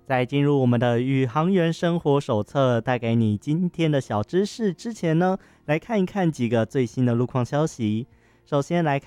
在进入我们的宇航员生活手册带给你今天的小知识之前呢，来看一看几个最新的路况消息。首先来